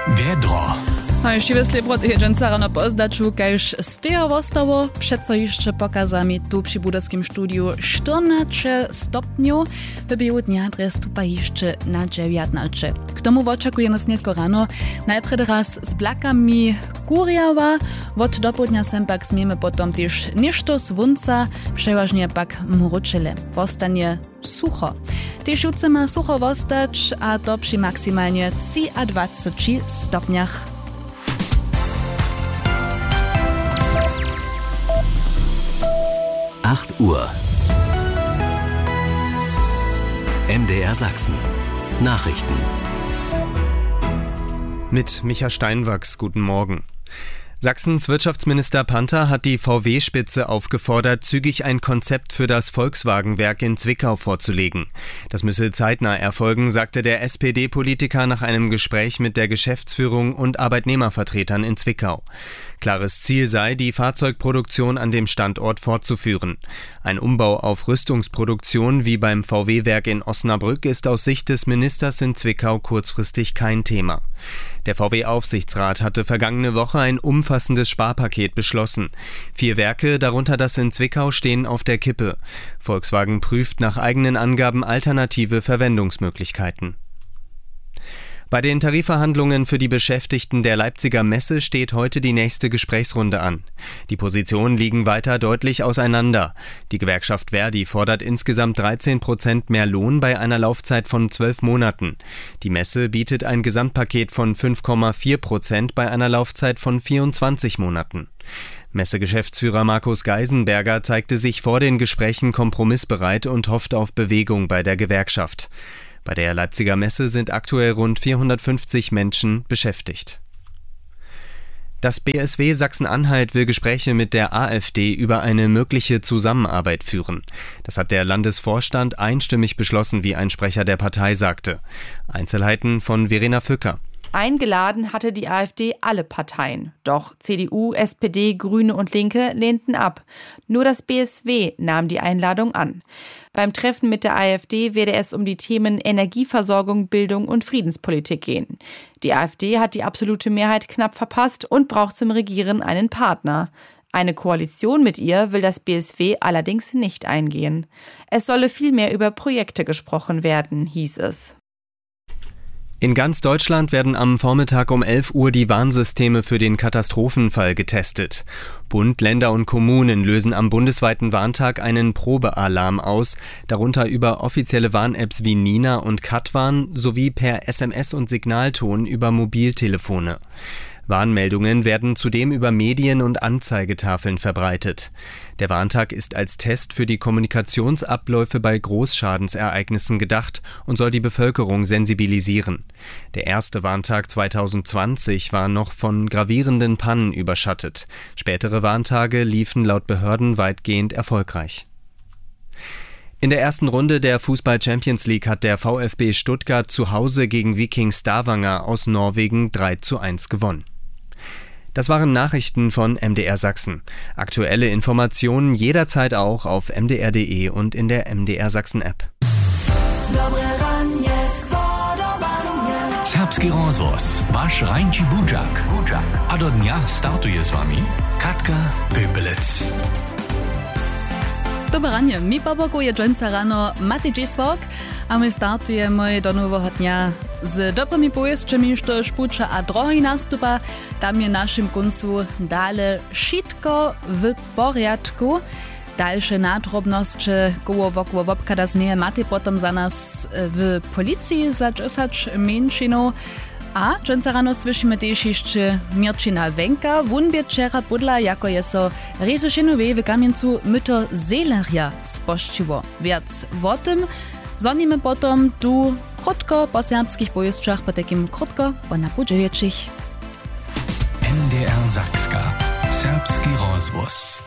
Wiedro. Jeśli wysle protieżąca rano pozdaču, kajż stejo wostało, przeco jeszcze pokazami tu przy budowskim studiu 14 stopniów, wybiegu dnia adres tupa jeszcze na 19. K tomu oczekuje nas nietko rano, najpierw raz z blakami kurjawa, od dopodnia sem pak zmiemy potom też ništo słonca, przeważnie pak mruczyle. Wostanie sucho. Też jutro ma sucho wostać, a to przy maksymalnie 23 stopniach. 8 Uhr. MDR Sachsen. Nachrichten. Mit Micha Steinwachs, guten Morgen. Sachsens Wirtschaftsminister Panther hat die VW-Spitze aufgefordert, zügig ein Konzept für das Volkswagen-Werk in Zwickau vorzulegen. Das müsse zeitnah erfolgen, sagte der SPD-Politiker nach einem Gespräch mit der Geschäftsführung und Arbeitnehmervertretern in Zwickau. Klares Ziel sei, die Fahrzeugproduktion an dem Standort fortzuführen. Ein Umbau auf Rüstungsproduktion wie beim VW-Werk in Osnabrück ist aus Sicht des Ministers in Zwickau kurzfristig kein Thema. Der VW-Aufsichtsrat hatte vergangene Woche ein umfassendes Sparpaket beschlossen. 4 Werke, darunter das in Zwickau, stehen auf der Kippe. Volkswagen prüft nach eigenen Angaben alternative Verwendungsmöglichkeiten. Bei den Tarifverhandlungen für die Beschäftigten der Leipziger Messe steht heute die nächste Gesprächsrunde an. Die Positionen liegen weiter deutlich auseinander. Die Gewerkschaft Verdi fordert insgesamt 13% mehr Lohn bei einer Laufzeit von 12 Monaten. Die Messe bietet ein Gesamtpaket von 5,4% bei einer Laufzeit von 24 Monaten. Messegeschäftsführer Markus Geisenberger zeigte sich vor den Gesprächen kompromissbereit und hofft auf Bewegung bei der Gewerkschaft. Bei der Leipziger Messe sind aktuell rund 450 Menschen beschäftigt. Das BSW Sachsen-Anhalt will Gespräche mit der AfD über eine mögliche Zusammenarbeit führen. Das hat der Landesvorstand einstimmig beschlossen, wie ein Sprecher der Partei sagte. Einzelheiten von Verena Fücker. Eingeladen hatte die AfD alle Parteien. Doch CDU, SPD, Grüne und Linke lehnten ab. Nur das BSW nahm die Einladung an. Beim Treffen mit der AfD werde es um die Themen Energieversorgung, Bildung und Friedenspolitik gehen. Die AfD hat die absolute Mehrheit knapp verpasst und braucht zum Regieren einen Partner. Eine Koalition mit ihr will das BSW allerdings nicht eingehen. Es solle vielmehr über Projekte gesprochen werden, hieß es. In ganz Deutschland werden am Vormittag um 11 Uhr die Warnsysteme für den Katastrophenfall getestet. Bund, Länder und Kommunen lösen am bundesweiten Warntag einen Probealarm aus, darunter über offizielle Warn-Apps wie Nina und Katwarn sowie per SMS und Signalton über Mobiltelefone. Warnmeldungen werden zudem über Medien- und Anzeigetafeln verbreitet. Der Warntag ist als Test für die Kommunikationsabläufe bei Großschadensereignissen gedacht und soll die Bevölkerung sensibilisieren. Der erste Warntag 2020 war noch von gravierenden Pannen überschattet. Spätere Warntage liefen laut Behörden weitgehend erfolgreich. In der ersten Runde der Fußball-Champions League hat der VfB Stuttgart zu Hause gegen Viking Stavanger aus Norwegen 3:1 gewonnen. Das waren Nachrichten von MDR Sachsen. Aktuelle Informationen jederzeit auch auf mdr.de und in der MDR Sachsen App. Serbski rozvoz, váš Rajnči Budžak. A do dňa startuje s vami Katka Pöpelec. Dobre ranie, mi pobokuje dżęca rano Mati Dziswok, a my startujemy do nowego dnia z dobrymi pojeźdźami, što szpucza a drogi nastupa. Tam je naszym końcu dalej wszystko w porядku. Dalsze nadrobności koło wokół wopkada zmieje Mati potom za nas w policji zaczesać mniejszyną. A dżęca rano słyszymy też jeszcze Mirčina Wenka. Wun bie wczera podla, jako je so Rezošinowej w Kamieńcu myto Zeleria spościło. Więc o tym zonimy potom tu krótko po serbskich pojeźdźach, po takim krótko po napudziewieczych. MDR Sachska. Serbski rozvoz.